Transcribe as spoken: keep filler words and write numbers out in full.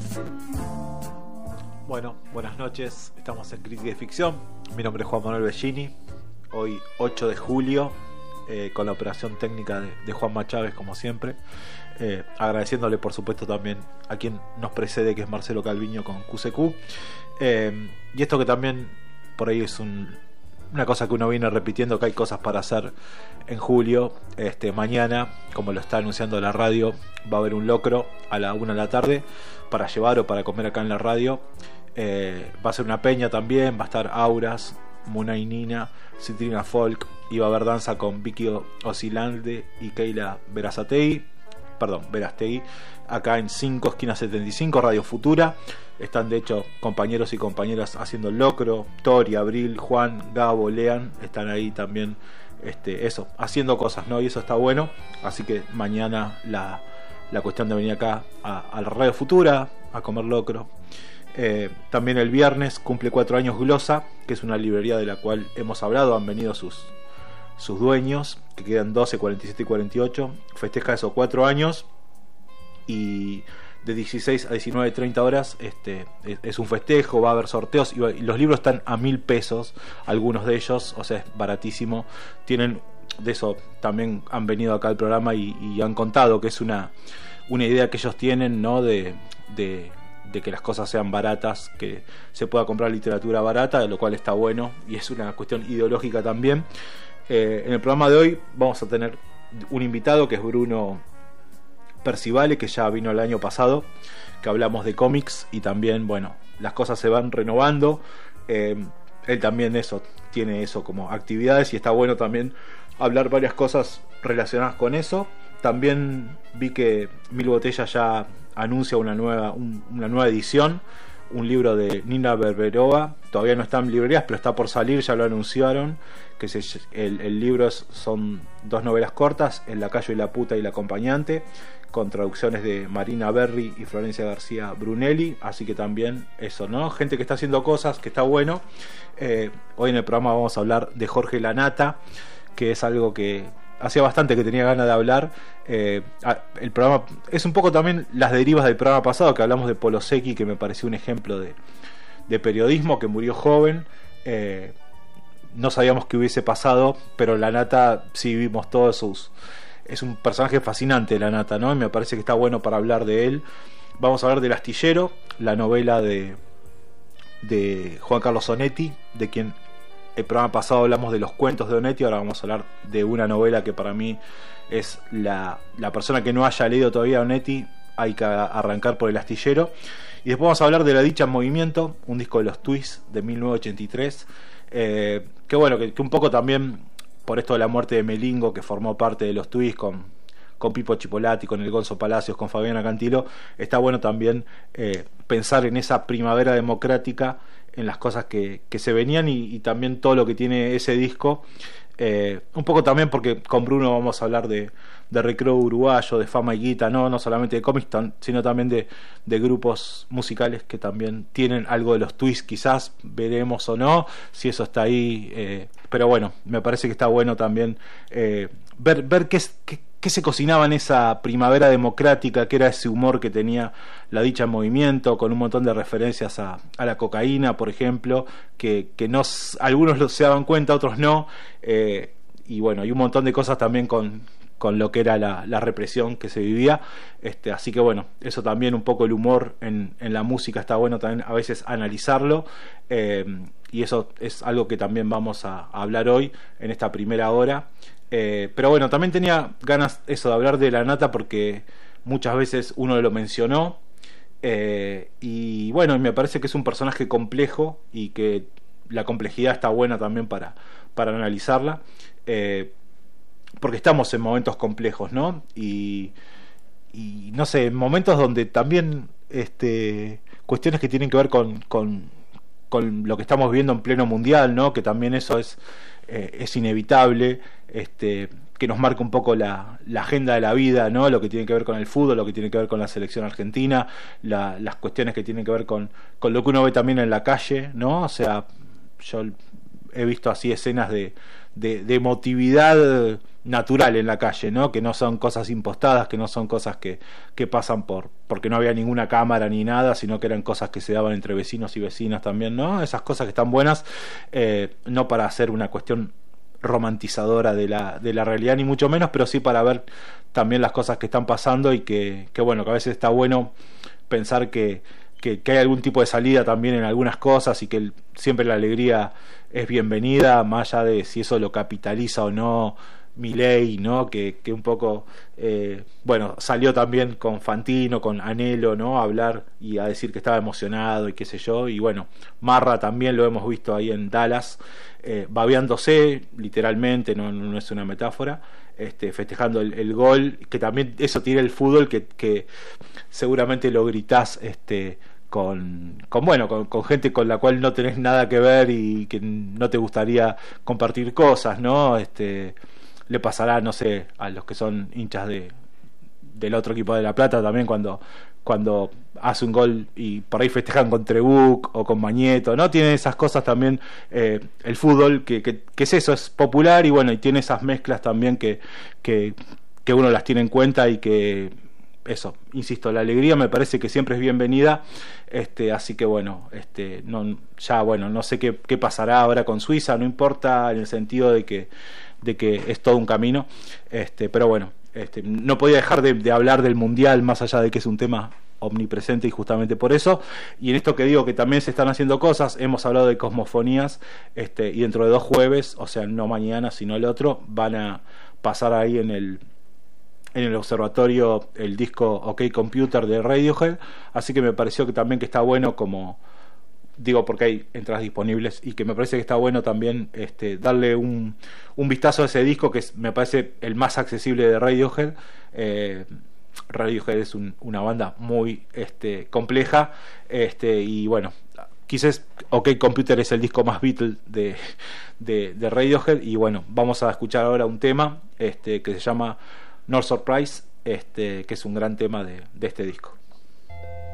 Bueno, buenas noches, estamos en Crítica y Ficción. Mi nombre es Juan Manuel Bellini. Hoy ocho de julio, eh, con la operación técnica de, de Juanma Chávez, como siempre, eh, agradeciéndole por supuesto también a quien nos precede, que es Marcelo Calviño con Q C Q, eh, y esto que también por ahí es un, una cosa que uno viene repitiendo, que hay cosas para hacer en julio. Este, mañana, como lo está anunciando la radio, va a haber un locro a la una de la tarde para llevar o para comer acá en la radio. Eh, va a ser una peña también, va a estar Auras, Munay Nina, Citrina Folk, y va a haber danza con Vicky Oscilante y Keila Verazatei, perdón, Verastegui, acá en cinco esquina setenta y cinco, Radio Futura. Están de hecho compañeros y compañeras haciendo el locro, Tori, Abril, Juan, Gabo, Lean, están ahí también, este, eso, haciendo cosas, ¿no? Y eso está bueno, así que mañana la, la cuestión de venir acá a, a la Radio Futura a comer locro. Eh, también el viernes cumple cuatro años Glosa, que es una librería de la cual hemos hablado, han venido sus, sus dueños, que quedan doce, cuarenta y siete y cuarenta y ocho, festeja esos cuatro años, y de dieciséis a diecinueve treinta horas este, es, es un festejo, va a haber sorteos, y, y los libros están a mil pesos, algunos de ellos, o sea, es baratísimo. Tienen, de eso también han venido acá al programa y, y han contado que es una, una idea que ellos tienen, ¿no? de, de de que las cosas sean baratas, que se pueda comprar literatura barata, de lo cual está bueno, y es una cuestión ideológica también. Eh, en el programa de hoy vamos a tener un invitado que es Bruno Percivale, que ya vino el año pasado, que hablamos de cómics, y también, bueno, las cosas se van renovando. Eh, él también eso, tiene eso como actividades, y está bueno también hablar varias cosas relacionadas con eso. También vi que Mil Botellas ya anuncia una nueva, un, una nueva edición, un libro de Nina Berberova. Todavía no está en librerías, pero está por salir, ya lo anunciaron, que se, el, el libro es, son dos novelas cortas, El lacayo y la puta y la acompañante, con traducciones de Marina Berry y Florencia García Brunelli. Así que también eso, ¿no? Gente que está haciendo cosas, que está bueno. Eh, hoy en el programa vamos a hablar de Jorge Lanata, que es algo que hacía bastante que tenía ganas de hablar. Eh, el programa es un poco también las derivas del programa pasado, que hablamos de Polosecki, que me pareció un ejemplo de, de periodismo, que murió joven. Eh, no sabíamos qué hubiese pasado, pero Lanata sí vimos todos sus... Es un personaje fascinante, Lanata, ¿no? Y me parece que está bueno para hablar de él. Vamos a hablar del Astillero, la novela de, de Juan Carlos Onetti, de quien el programa pasado hablamos de los cuentos de Onetti. Ahora vamos a hablar de una novela que para mí es la, la persona que no haya leído todavía Onetti, hay que arrancar por El Astillero. Y después vamos a hablar de La Dicha en Movimiento, un disco de los Twists de mil novecientos ochenta y tres, eh, que bueno, que, que un poco también por esto de la muerte de Melingo, que formó parte de los Twists con, con Pipo Chipolati, con el Gonzo Palacios, con Fabiana Cantilo. Está bueno también eh, pensar en esa primavera democrática, en las cosas que, que se venían, y, y también todo lo que tiene ese disco. Eh, un poco también porque con Bruno vamos a hablar de, de recreo uruguayo, de fama y guita, no, no solamente de cómics, tan, sino también de, de grupos musicales que también tienen algo de los Twists, quizás veremos o no, si eso está ahí, eh, pero bueno, me parece que está bueno también eh, ver, ver qué, qué, qué se cocinaba en esa primavera democrática, que era ese humor que tenía La Dicha en Movimiento, con un montón de referencias a, a la cocaína, por ejemplo, que, que no, algunos lo, se daban cuenta, otros no, eh, y bueno, y un montón de cosas también con, con lo que era la, la represión que se vivía. Este, así que bueno, eso también, un poco el humor en, en la música está bueno también a veces analizarlo, eh, y eso es algo que también vamos a, a hablar hoy en esta primera hora. Eh, pero bueno, también tenía ganas eso de hablar de Lanata, porque muchas veces uno lo mencionó, eh, y bueno, me parece que es un personaje complejo y que la complejidad está buena también para, para analizarla, eh, porque estamos en momentos complejos, ¿no? Y, y no sé, en momentos donde también este, cuestiones que tienen que ver con, con, con lo que estamos viviendo en pleno mundial, ¿no? Que también eso es, eh, es inevitable, este, que nos marca un poco la, la agenda de la vida, ¿no? Lo que tiene que ver con el fútbol, lo que tiene que ver con la selección argentina, la, las cuestiones que tienen que ver con, con lo que uno ve también en la calle, ¿no? O sea, yo he visto así escenas de, de, de emotividad natural en la calle, ¿no? Que no son cosas impostadas, que no son cosas que, que pasan por porque no había ninguna cámara ni nada, sino que eran cosas que se daban entre vecinos y vecinas también, ¿no? Esas cosas que están buenas, eh, no para hacer una cuestión romantizadora de la, de la realidad ni mucho menos, pero sí para ver también las cosas que están pasando y que, que bueno, que a veces está bueno pensar que, que, que hay algún tipo de salida también en algunas cosas y que el, siempre la alegría es bienvenida, más allá de si eso lo capitaliza o no Milei, ¿no? Que, que un poco eh, bueno, salió también con Fantino, con Anhelo, ¿no? A hablar y a decir que estaba emocionado y qué sé yo, y bueno, Marra también lo hemos visto ahí en Dallas, eh, babeándose literalmente, no, no es una metáfora, este, festejando el, el gol, que también eso tiene el fútbol, que, que seguramente lo gritás este con, con bueno con, con gente con la cual no tenés nada que ver y que no te gustaría compartir cosas, ¿no? Este le pasará, no sé, a los que son hinchas de del otro equipo de La Plata también, cuando cuando hace un gol y por ahí festejan con Trebuch o con Mañeto, ¿no? Tiene esas cosas también, eh, el fútbol, que, que, que es eso, es popular, y bueno, y tiene esas mezclas también que, que, que uno las tiene en cuenta, y que eso, insisto, la alegría me parece que siempre es bienvenida, este, así que bueno, este, no, ya bueno, no sé qué, qué pasará ahora con Suiza, no importa, en el sentido de que de que es todo un camino, este, pero bueno, este, no podía dejar de, de hablar del mundial, más allá de que es un tema omnipresente, y justamente por eso, y en esto que digo que también se están haciendo cosas, hemos hablado de cosmofonías, este, y dentro de dos jueves, o sea, no mañana sino el otro, van a pasar ahí en el en el observatorio el disco OK Computer de Radiohead, así que me pareció que también que está bueno, como digo porque hay entradas disponibles, y que me parece que está bueno también este, darle un, un vistazo a ese disco, que es, me parece el más accesible de Radiohead. eh, Radiohead es un, una banda muy este, compleja, este, y bueno, quizás OK Computer es el disco más Beatle de, de, de Radiohead, y bueno, vamos a escuchar ahora un tema este, que se llama No Surprise, este, que es un gran tema de, de este disco.